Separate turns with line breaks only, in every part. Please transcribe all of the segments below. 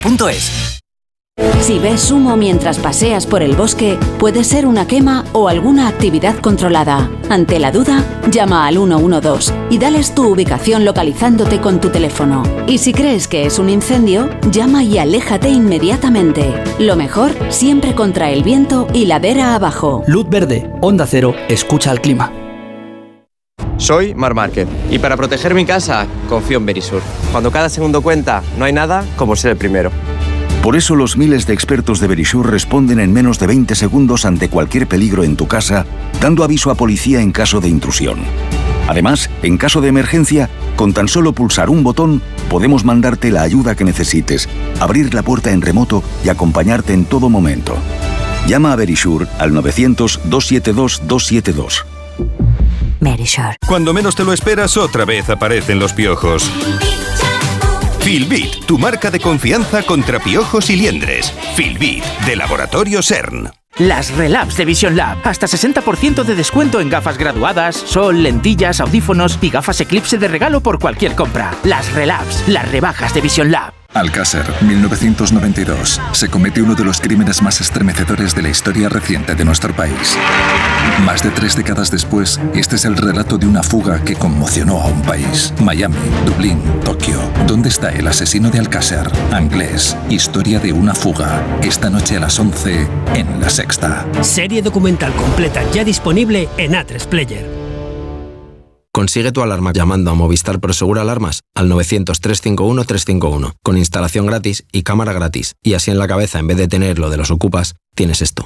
Si ves humo mientras paseas por el bosque, puede ser una quema o alguna actividad controlada. Ante la duda, llama al 112 y dales tu ubicación localizándote con tu teléfono. Y si crees que es un incendio, llama y aléjate inmediatamente. Lo mejor, siempre contra el viento y ladera abajo.
Luz verde, Onda Cero, escucha al clima.
Soy Marc Márquez y para proteger mi casa confío en Verisur. Cuando cada segundo cuenta, no hay nada como ser el primero.
Por eso los miles de expertos de Verisur responden en menos de 20 segundos ante cualquier peligro en tu casa, dando aviso a policía en caso de intrusión. Además, en caso de emergencia, con tan solo pulsar un botón, podemos mandarte la ayuda que necesites, abrir la puerta en remoto y acompañarte en todo momento. Llama a Verisur al 900-272-272.
Verisur. Cuando menos te lo esperas, otra vez aparecen los piojos. Filbit, tu marca de confianza contra piojos y liendres. Filbit, de Laboratorio CERN.
Las Relabs de Vision Lab. Hasta 60% de descuento en gafas graduadas, sol, lentillas, audífonos y gafas Eclipse de regalo por cualquier compra. Las Relabs, las rebajas de Vision Lab.
Alcácer, 1992. Se comete uno de los crímenes más estremecedores de la historia reciente de nuestro país. Más de 3 décadas después, este es el relato de una fuga que conmocionó a un país. Miami, Dublín, Tokio. ¿Dónde está el asesino de Alcácer? Anglés, historia de una fuga. Esta noche a las 11 en La Sexta.
Serie documental completa ya disponible en A3 Player.
Consigue tu alarma llamando a Movistar Prosegur Alarmas al 900-351-351, con instalación gratis y cámara gratis. Y así en la cabeza, en vez de tener lo de los ocupas, tienes esto.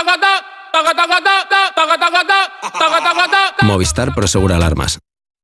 Movistar Prosegur Alarmas.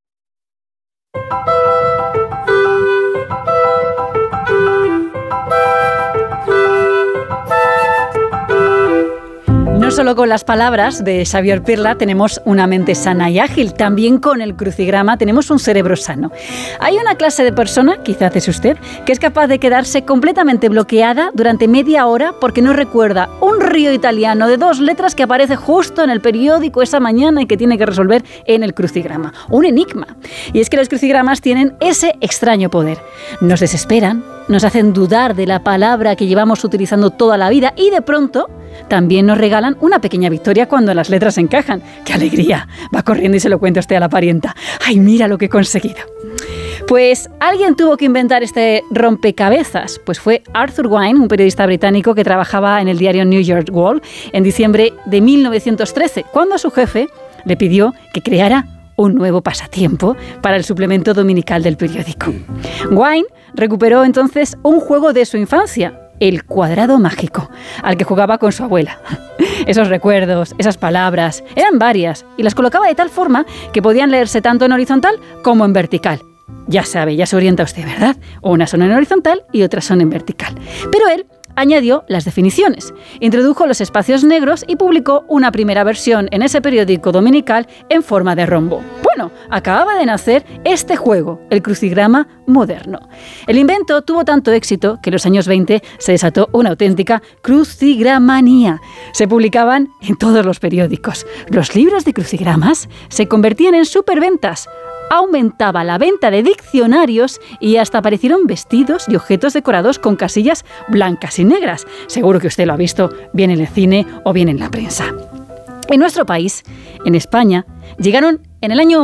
No solo con las palabras de Xavier Pirla tenemos una mente sana y ágil, también con el crucigrama tenemos un cerebro sano. Hay una clase de persona, quizás es usted, que es capaz de quedarse completamente bloqueada durante media hora porque no recuerda un río italiano de 2 letras que aparece justo en el periódico esa mañana y que tiene que resolver en el crucigrama. Un enigma. Y es que los crucigramas tienen ese extraño poder. Nos desesperan, nos hacen dudar de la palabra que llevamos utilizando toda la vida y de pronto también nos regalan una pequeña victoria cuando las letras encajan. ¡Qué alegría! Va corriendo y se lo cuenta usted a la parienta. ¡Ay, mira lo que he conseguido! Pues alguien tuvo que inventar este rompecabezas. Pues fue Arthur Wine, un periodista británico que trabajaba en el diario New York World en diciembre de 1913, cuando su jefe le pidió que creara un nuevo pasatiempo para el suplemento dominical del periódico. Wine recuperó entonces un juego de su infancia, el cuadrado mágico, al que jugaba con su abuela. Esos recuerdos, esas palabras, eran varias y las colocaba de tal forma que podían leerse tanto en horizontal como en vertical. Ya sabe, ya se orienta usted, ¿verdad? Unas son en horizontal y otras son en vertical. Pero él añadió las definiciones, introdujo los espacios negros y publicó una primera versión en ese periódico dominical en forma de rombo. Bueno, acababa de nacer este juego, el crucigrama moderno. El invento tuvo tanto éxito que en los años 20 se desató una auténtica crucigramanía. Se publicaban en todos los periódicos. Los libros de crucigramas se convertían en superventas. Aumentaba la venta de diccionarios y hasta aparecieron vestidos y objetos decorados con casillas blancas y negras. Seguro que usted lo ha visto bien en el cine o bien en la prensa. En nuestro país, en España, llegaron en el año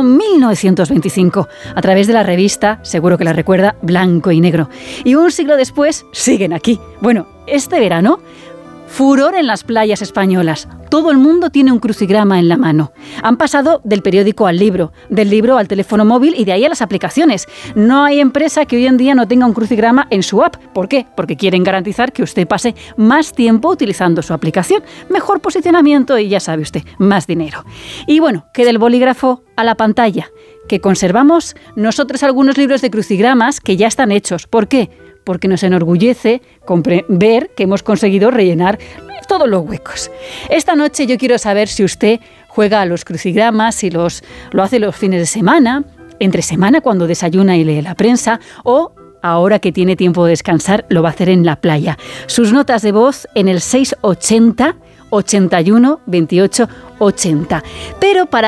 1925 a través de la revista, seguro que la recuerda, Blanco y Negro. Y un siglo después siguen aquí. Bueno, este verano, furor en las playas españolas. Todo el mundo tiene un crucigrama en la mano. Han pasado del periódico al libro, del libro al teléfono móvil y de ahí a las aplicaciones. No hay empresa que hoy en día no tenga un crucigrama en su app. ¿Por qué? Porque quieren garantizar que usted pase más tiempo utilizando su aplicación. Mejor posicionamiento y ya sabe usted, más dinero. Y bueno, que del bolígrafo a la pantalla, que conservamos nosotros algunos libros de crucigramas que ya están hechos. ¿Por qué? Porque nos enorgullece ver que hemos conseguido rellenar todos los huecos. Esta noche yo quiero saber si usted juega a los crucigramas, si lo hace los fines de semana, entre semana cuando desayuna y lee la prensa, o ahora que tiene tiempo de descansar lo va a hacer en la playa. Sus notas de voz en el 680 81 28 80. Pero para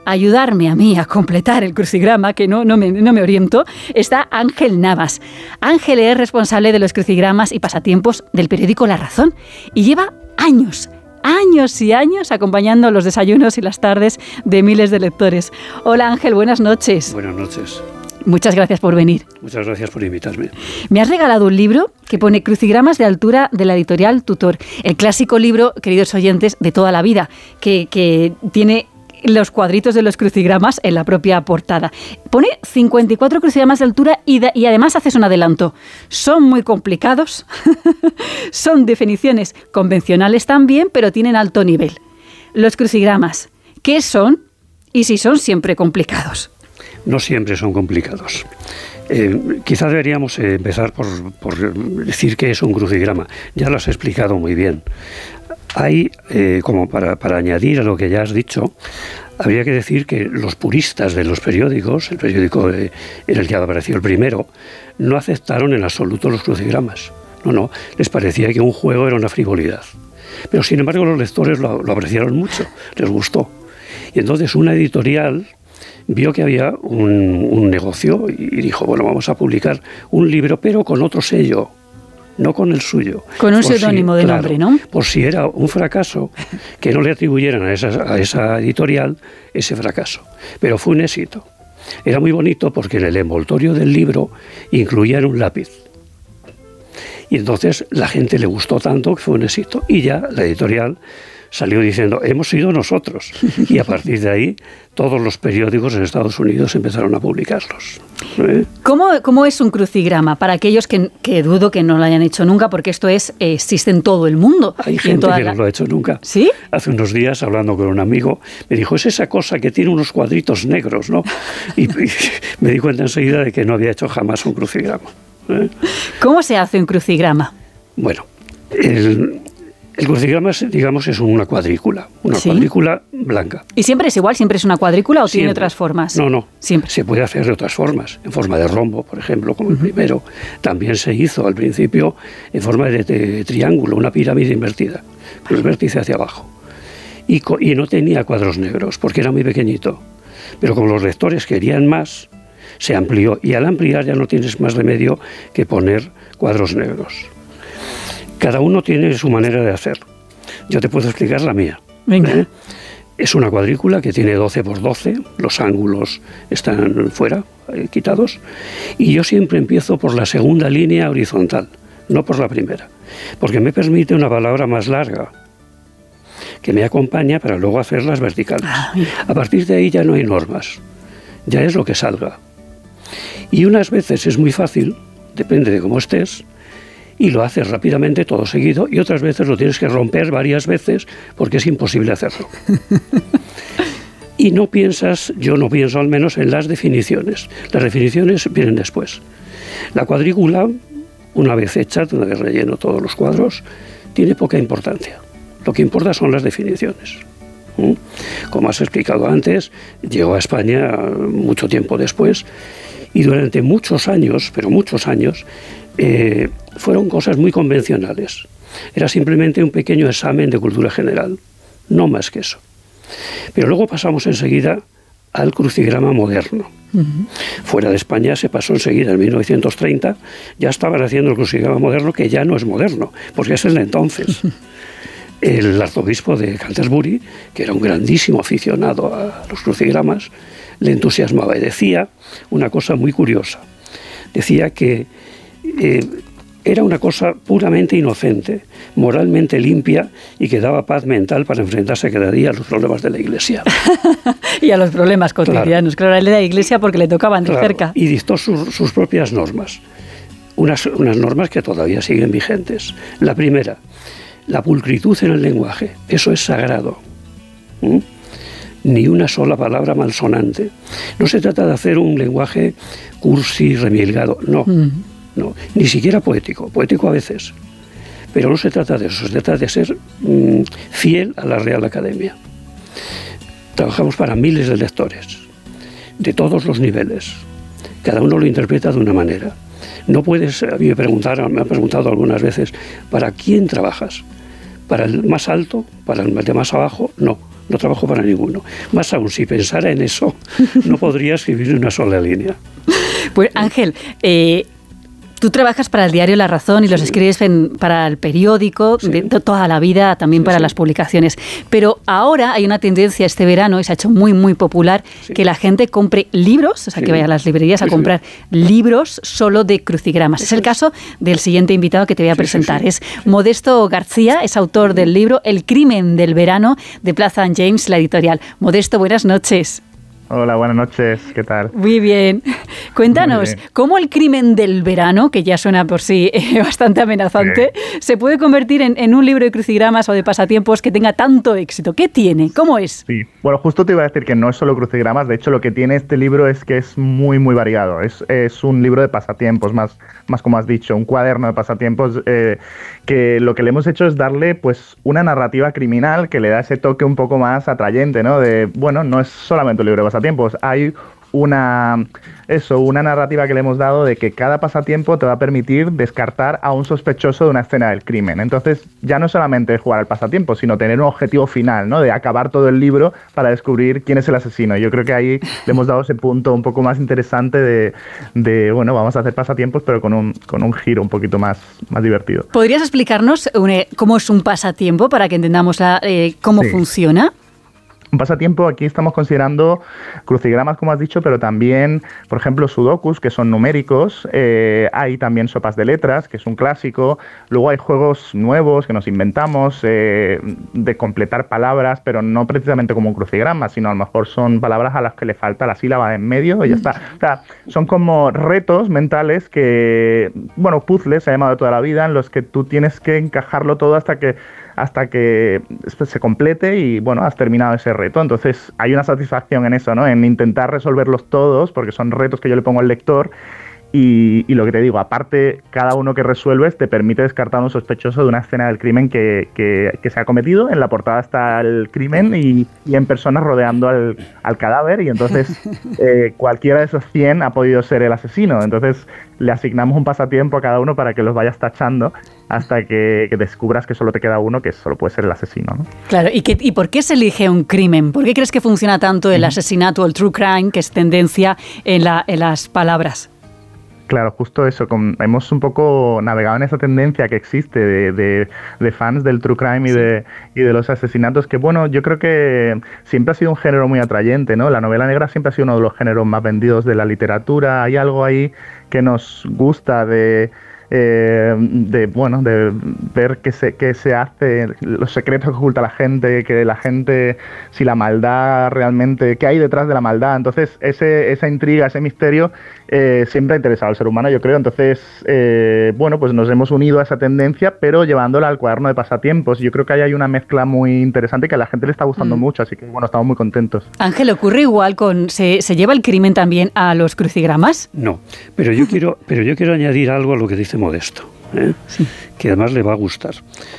ayudarme a mí a completar el crucigrama, que no me oriento, está Ángel Navas. Ángel es responsable de los crucigramas y pasatiempos del periódico La Razón y lleva años y años acompañando los desayunos y las tardes de miles de lectores. Hola Ángel, buenas noches.
Buenas noches.
Muchas gracias por venir.
Muchas gracias por invitarme.
Me has regalado un libro que pone Crucigramas de altura de la editorial Tutor. El clásico libro, queridos oyentes, de toda la vida, que tiene los cuadritos de los crucigramas en la propia portada. Pone 54 crucigramas de altura y además haces un adelanto. Son muy complicados, son definiciones convencionales también, pero tienen alto nivel. Los crucigramas, ¿qué son y si son siempre complicados?
No siempre son complicados. Quizá deberíamos empezar por decir qué es un crucigrama. Ya lo has explicado muy bien. Hay, como para añadir a lo que ya has dicho, habría que decir que los puristas de los periódicos, el periódico en el que apareció el primero, no aceptaron en absoluto los crucigramas. No, les parecía que un juego era una frivolidad. Pero sin embargo los lectores lo apreciaron mucho, les gustó. Y entonces una editorial vio que había un negocio y dijo, bueno, vamos a publicar un libro, pero con otro sello, no con el suyo.
Con un seudónimo de nombre, ¿no?
Por si era un fracaso, que no le atribuyeran a esa editorial ese fracaso. Pero fue un éxito. Era muy bonito porque en el envoltorio del libro incluían un lápiz. Y entonces la gente le gustó tanto que fue un éxito. Y ya la editorial salió diciendo, hemos sido nosotros. Y a partir de ahí, todos los periódicos en Estados Unidos empezaron a publicarlos.
¿Cómo es un crucigrama? Para aquellos que dudo que no lo hayan hecho nunca, porque esto existe en todo el mundo.
Hay gente que no lo ha hecho nunca.
¿Sí?
Hace unos días, hablando con un amigo, me dijo, es esa cosa que tiene unos cuadritos negros, ¿no? Y me di cuenta enseguida de que no había hecho jamás un crucigrama.
¿Cómo se hace un crucigrama?
Bueno, el crucigrama, digamos, es una cuadrícula, cuadrícula blanca.
¿Y siempre es igual? ¿Siempre es una cuadrícula o tiene otras formas?
No.
Siempre.
Se puede hacer de otras formas, en forma de rombo, por ejemplo, como el primero. También se hizo al principio en forma de triángulo, una pirámide invertida, con el vértice hacia abajo. Y no tenía cuadros negros, porque era muy pequeñito. Pero como los lectores querían más, se amplió. Y al ampliar ya no tienes más remedio que poner cuadros negros. Cada uno tiene su manera de hacer. Yo te puedo explicar la mía.
Venga.
Es una cuadrícula que tiene 12 por 12, los ángulos están fuera, quitados, y yo siempre empiezo por la segunda línea horizontal, no por la primera, porque me permite una palabra más larga, que me acompaña para luego hacer las verticales. A partir de ahí ya no hay normas, ya es lo que salga. Y unas veces es muy fácil, depende de cómo estés, y lo haces rápidamente todo seguido, y otras veces lo tienes que romper varias veces porque es imposible hacerlo. Y yo no pienso al menos en las definiciones. Las definiciones vienen después. La cuadrícula, una vez hecha, una vez relleno todos los cuadros, tiene poca importancia. Lo que importa son las definiciones. Como has explicado antes, llegó a España mucho tiempo después, y durante muchos años, pero muchos años, fueron cosas muy convencionales. Era simplemente un pequeño examen de cultura general, no más que eso. Pero luego pasamos enseguida al crucigrama moderno. Fuera de España se pasó enseguida, en 1930, ya estaban haciendo el crucigrama moderno, que ya no es moderno, porque es el de entonces. El arzobispo de Canterbury, que era un grandísimo aficionado a los crucigramas, le entusiasmaba y decía una cosa muy curiosa. Decía que era una cosa puramente inocente, moralmente limpia y que daba paz mental para enfrentarse cada día a los problemas de la Iglesia.
Y a los problemas cotidianos. Claro, él era de la Iglesia porque le tocaban de cerca.
Y dictó sus propias normas. Unas normas que todavía siguen vigentes. La primera, la pulcritud en el lenguaje. Eso es sagrado. Ni una sola palabra malsonante. No se trata de hacer un lenguaje cursi, remilgado. No. No, ni siquiera poético a veces, pero no se trata de eso, se trata de ser fiel a la Real Academia. Trabajamos para miles de lectores, de todos los niveles, cada uno lo interpreta de una manera. No puedes, a mí me han preguntado algunas veces, ¿para quién trabajas? ¿Para el más alto? ¿Para el de más abajo? No, no trabajo para ninguno. Más aún, si pensara en eso, no podría escribir una sola línea.
Pues Ángel, tú trabajas para el diario La Razón y los escribes para el periódico de toda la vida, también para las publicaciones. Pero ahora hay una tendencia este verano, y se ha hecho muy, muy popular, que la gente compre libros, o sea, que vaya a las librerías a comprar libros solo de crucigramas. Es el caso del siguiente invitado que te voy a presentar. Es Modesto García, es autor del libro El crimen del verano, de Plaza and James, la editorial. Modesto, buenas noches.
Hola, buenas noches, ¿qué tal?
Muy bien. Cuéntanos, ¿cómo el crimen del verano, que ya suena por sí bastante amenazante, se puede convertir en un libro de crucigramas o de pasatiempos que tenga tanto éxito? ¿Qué tiene? ¿Cómo es?
Sí, bueno, justo te iba a decir que no es solo crucigramas, de hecho lo que tiene este libro es que es muy, muy variado. Es un libro de pasatiempos, más como has dicho, un cuaderno de pasatiempos, que lo que le hemos hecho es darle pues una narrativa criminal que le da ese toque un poco más atrayente, ¿no? Bueno, no es solamente un libro de pasatiempos, hay una narrativa que le hemos dado de que cada pasatiempo te va a permitir descartar a un sospechoso de una escena del crimen. Entonces ya no es solamente jugar al pasatiempo, sino tener un objetivo final, ¿no? De acabar todo el libro para descubrir quién es el asesino. Yo creo que ahí le hemos dado ese punto un poco más interesante de bueno, vamos a hacer pasatiempos, pero con un giro un poquito más divertido.
¿Podrías explicarnos cómo es un pasatiempo para que entendamos cómo funciona?
Un pasatiempo, aquí estamos considerando crucigramas, como has dicho, pero también, por ejemplo, sudokus, que son numéricos. Hay también sopas de letras, que es un clásico. Luego hay juegos nuevos que nos inventamos de completar palabras, pero no precisamente como un crucigrama, sino a lo mejor son palabras a las que le falta la sílaba en medio y ya está. O sea, son como retos mentales que, bueno, puzzles se ha llamado toda la vida, en los que tú tienes que encajarlo todo hasta que se complete y, bueno, has terminado ese reto. Entonces hay una satisfacción en eso, ¿no? En intentar resolverlos todos, porque son retos que yo le pongo al lector. Y lo que te digo, aparte, cada uno que resuelves te permite descartar a un sospechoso de una escena del crimen que se ha cometido. En la portada está el crimen y en personas rodeando al cadáver, y entonces cualquiera de esos 100 ha podido ser el asesino. Entonces le asignamos un pasatiempo a cada uno para que los vayas tachando hasta que descubras que solo te queda uno, que solo puede ser el asesino, ¿no?
Claro, ¿y por qué se elige un crimen? ¿Por qué crees que funciona tanto el asesinato o el true crime, que es tendencia en las palabras?
Claro, justo eso. Hemos un poco navegado en esa tendencia que existe de fans del true crime y de los asesinatos, que, bueno, yo creo que siempre ha sido un género muy atrayente, ¿no? La novela negra siempre ha sido uno de los géneros más vendidos de la literatura. Hay algo ahí que nos gusta de ver qué se hace, los secretos que oculta la gente, que la gente, si la maldad realmente, qué hay detrás de la maldad. Entonces esa intriga, ese misterio siempre ha interesado al ser humano, yo creo. Entonces pues nos hemos unido a esa tendencia, pero llevándola al cuaderno de pasatiempos. Yo creo que ahí hay una mezcla muy interesante que a la gente le está gustando mucho, así que, bueno, estamos muy contentos.
Ángel, ¿ocurre igual ¿se lleva el crimen también a los crucigramas?
No, pero yo quiero añadir algo a lo que dice Modesto, que además le va a gustar.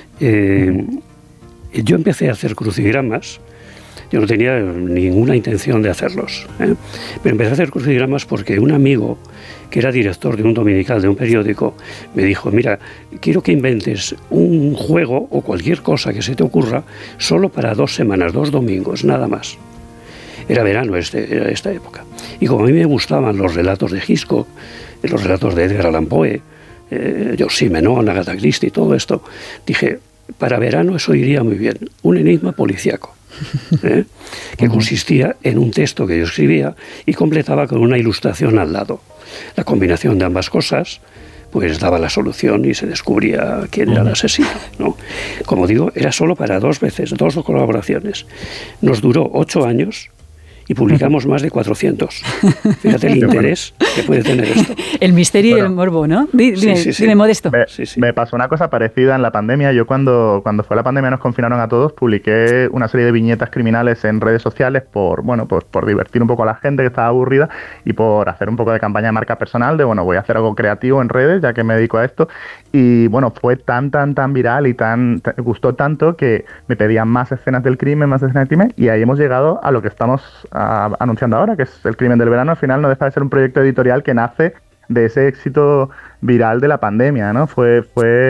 Yo empecé a hacer crucigramas. Yo no tenía ninguna intención de hacerlos, pero empecé a hacer crucigramas porque un amigo, que era director de un dominical de un periódico, me dijo: mira, quiero que inventes un juego o cualquier cosa que se te ocurra solo para 2 semanas, 2 domingos, nada más. Era verano, era esta época. Y como a mí me gustaban los relatos de Hitchcock, los relatos de Edgar Allan Poe, Georges Simenon, Agatha Christie, todo esto, dije, para verano eso iría muy bien. Un enigma policíaco, que consistía en un texto que yo escribía y completaba con una ilustración al lado. La combinación de ambas cosas pues daba la solución y se descubría quién era el asesino, ¿no? Como digo, era solo para 2 colaboraciones. Nos duró 8 años y publicamos más de 400. Fíjate el interés que puede tener esto.
El misterio y el morbo, ¿no? Dime, Modesto.
Me pasó una cosa parecida en la pandemia. Yo cuando fue la pandemia, nos confinaron a todos, publiqué una serie de viñetas criminales en redes sociales por divertir un poco a la gente que estaba aburrida y por hacer un poco de campaña de marca personal, voy a hacer algo creativo en redes, ya que me dedico a esto. Y bueno, fue tan viral y gustó tanto que me pedían más escenas del crimen, y ahí hemos llegado a lo que estamos anunciando ahora, que es El crimen del verano. Al final no deja de ser un proyecto editorial que nace ese éxito viral de la pandemia, ¿no? O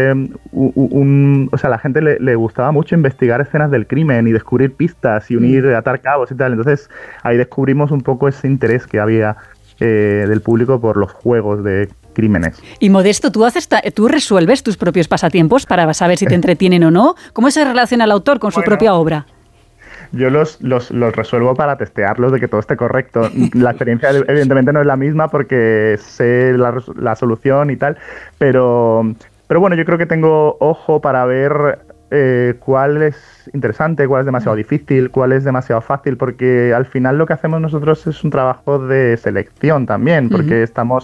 sea, a la gente le gustaba mucho investigar escenas del crimen y descubrir pistas y atar cabos y tal. Entonces ahí descubrimos un poco ese interés que había del público por los juegos de crímenes.
Y Modesto, ¿tú resuelves tus propios pasatiempos para saber si te entretienen o no? ¿Cómo se relaciona el autor con su propia obra?
Yo los resuelvo para testearlos de que todo esté correcto. La experiencia evidentemente no es la misma porque sé la solución y tal, pero bueno, yo creo que tengo ojo para ver cuál es interesante, cuál es demasiado difícil, cuál es demasiado fácil, porque al final lo que hacemos nosotros es un trabajo de selección también, porque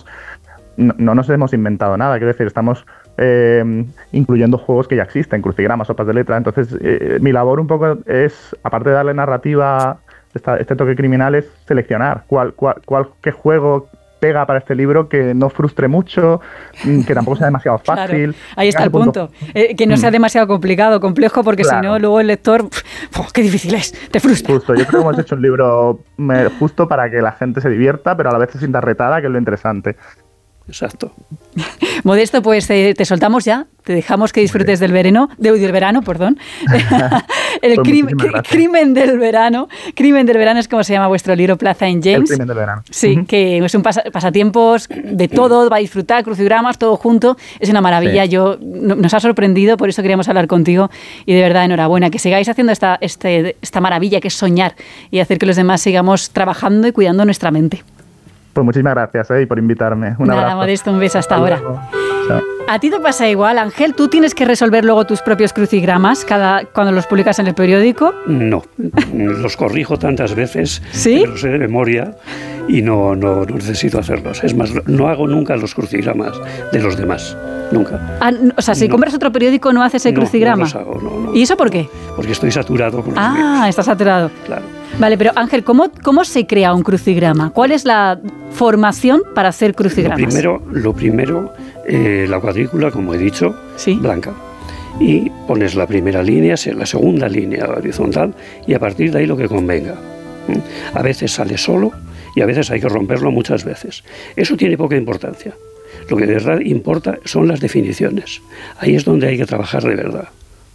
no nos hemos inventado nada, quiero decir, estamos incluyendo juegos que ya existen, crucigramas, sopas de letra. Entonces mi labor un poco es, aparte de darle narrativa, este toque criminal, es seleccionar qué juego pega para este libro, que no frustre mucho, que tampoco sea demasiado fácil.
Claro, ahí está el punto. Que no sea demasiado complejo, porque si no, luego el lector, qué difícil es, te frustra.
Justo, yo creo que hemos hecho un libro justo para que la gente se divierta, pero a la vez se sienta retada, que es lo interesante.
Exacto.
Modesto, pues te soltamos ya, te dejamos que disfrutes del verano, perdón. El crimen del verano. Crimen del verano es como se llama vuestro libro, Plaza en James.
El crimen del verano.
Sí, que es un pasatiempos de todo, va a disfrutar, crucigramas, todo junto. Es una maravilla. Sí. Nos ha sorprendido, por eso queríamos hablar contigo. Y de verdad, enhorabuena. Que sigáis haciendo esta maravilla que es soñar y hacer que los demás sigamos trabajando y cuidando nuestra mente.
Pues muchísimas gracias y por invitarme. Un abrazo.
Modesto, un beso hasta ahora. ¿A ti te pasa igual, Ángel? ¿Tú tienes que resolver luego tus propios crucigramas cuando los publicas en el periódico?
No, los corrijo tantas veces,
¿sí?
Los sé de memoria y no necesito hacerlos. Es más, no hago nunca los crucigramas de los demás, nunca.
O sea, si compras otro periódico no haces el crucigrama.
No los hago, no.
¿Y eso por qué?
Porque estoy saturado con los libros.
Estás saturado.
Claro.
Vale, pero Ángel, ¿cómo se crea un crucigrama? ¿Cuál es la formación para hacer crucigramas?
Lo primero, la cuadrícula, como he dicho,
¿sí?
Blanca. Y pones la primera línea, la segunda línea horizontal y a partir de ahí lo que convenga. A veces sale solo y a veces hay que romperlo muchas veces. Eso tiene poca importancia. Lo que de verdad importa son las definiciones. Ahí es donde hay que trabajar de verdad.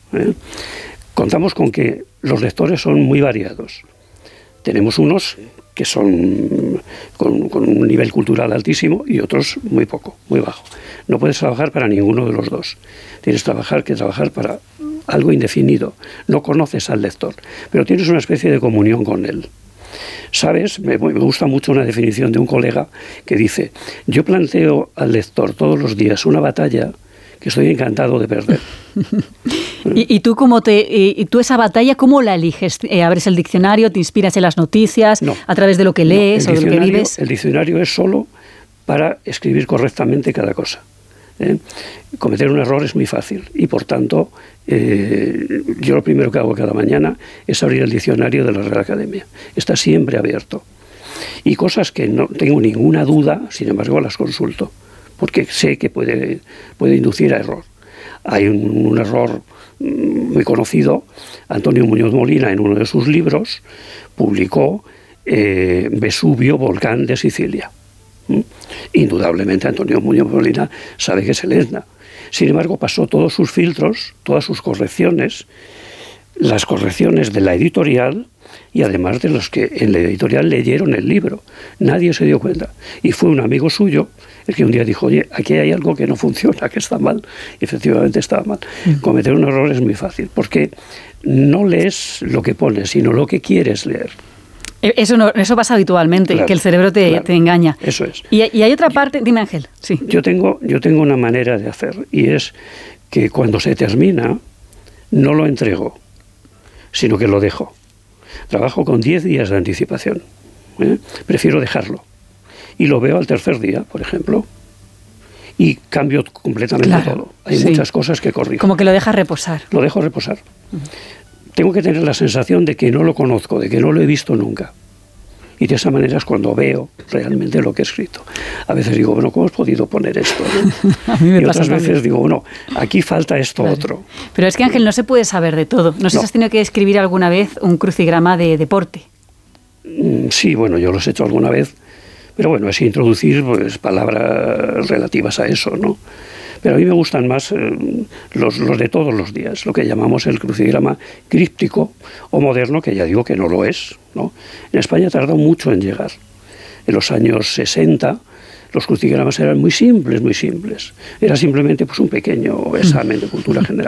Contamos con que los lectores son muy variados. Tenemos unos que son con un nivel cultural altísimo y otros muy poco, muy bajo. No puedes trabajar para ninguno de los dos. Tienes que trabajar para algo indefinido. No conoces al lector, pero tienes una especie de comunión con él. ¿Sabes? Me gusta mucho una definición de un colega que dice: yo planteo al lector todos los días una batalla que estoy encantado de perder.
¿Y tú tú esa batalla cómo la eliges? ¿Abres el diccionario, te inspiras en las noticias, a través de lo que lees o de lo que vives?
El diccionario es solo para escribir correctamente cada cosa. Cometer un error es muy fácil y por tanto yo lo primero que hago cada mañana es abrir el diccionario de la Real Academia. Está siempre abierto. Y cosas que no tengo ninguna duda, sin embargo las consulto, porque sé que puede inducir a error. Hay un error muy conocido. Antonio Muñoz Molina, en uno de sus libros, publicó Vesubio, volcán de Sicilia. Indudablemente Antonio Muñoz Molina sabe que es el Etna. Sin embargo, pasó todos sus filtros, todas sus correcciones, las correcciones de la editorial y además de los que en la editorial leyeron el libro. Nadie se dio cuenta. Y fue un amigo suyo el que un día dijo: oye, aquí hay algo que no funciona, que está mal. Y efectivamente estaba mal. Cometer un error es muy fácil, porque no lees lo que pones, sino lo que quieres leer.
Eso pasa habitualmente, claro, que el cerebro te engaña.
Eso es.
Y hay otra parte, dime Ángel. Sí.
Yo tengo una manera de hacer, y es que cuando se termina, no lo entrego, sino que lo dejo. Trabajo con 10 días de anticipación. Prefiero dejarlo. Y lo veo al tercer día, por ejemplo, y cambio completamente todo. Hay muchas cosas que corrijo.
Como que lo dejas reposar.
Lo dejo reposar. Tengo que tener la sensación de que no lo conozco, de que no lo he visto nunca. Y de esa manera es cuando veo realmente lo que he escrito. A veces digo, bueno, ¿cómo has podido poner esto?
A mí me
y
pasa
otras veces
también.
digo, bueno, aquí falta esto otro.
Pero es que, Ángel, no se puede saber de todo. No sé si has tenido que escribir alguna vez un crucigrama de deporte.
Sí, bueno, yo lo he hecho alguna vez, Pero bueno, es introducir pues palabras relativas a eso, ¿no? Pero a mí me gustan más los de todos los días, lo que llamamos el crucigrama críptico o moderno, que ya digo que no lo es, ¿no? En España tardó mucho en llegar. En los años 60 los crucigramas eran muy simples, muy simples. Era simplemente pues un pequeño examen de cultura general.